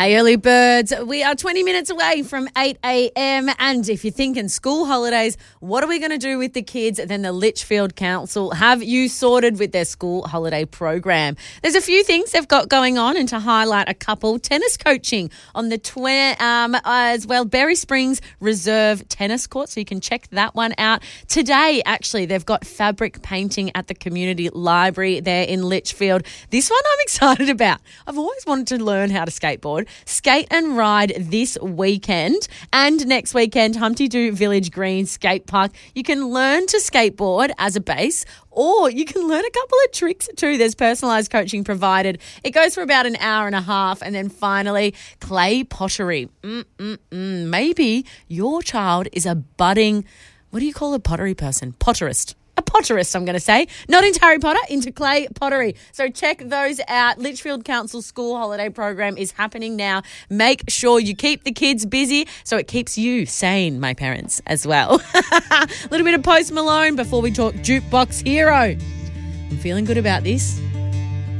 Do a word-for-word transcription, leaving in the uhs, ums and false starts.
Hey, early birds, we are twenty minutes away from eight a.m. and if you're thinking school holidays, what are we going to do with the kids? Then the Litchfield Council have you sorted with their school holiday program. There's a few things they've got going on, and to highlight a couple, tennis coaching on the tw- um, as well, Berry Springs Reserve Tennis Court, so you can check that one out. Today, actually, they've got fabric painting at the community library there in Litchfield. This one I'm excited about. I've always wanted to learn how to skateboard. Skate and ride this weekend and next weekend, Humpty Doo Village Green Skate Park. You can learn to skateboard as a base, or you can learn a couple of tricks too. There's personalised coaching provided. It goes for about an hour and a half. And then finally, clay pottery. Mm-mm-mm. Maybe your child is a budding, what do you call a pottery person? Potterist. A potterist, I'm going to say. Not into Harry Potter, into clay pottery. So check those out. Litchfield Council School Holiday Program is happening now. Make sure you keep the kids busy so it keeps you sane, my parents, as well. A little bit of Post Malone before we talk Jukebox Hero. I'm feeling good about this.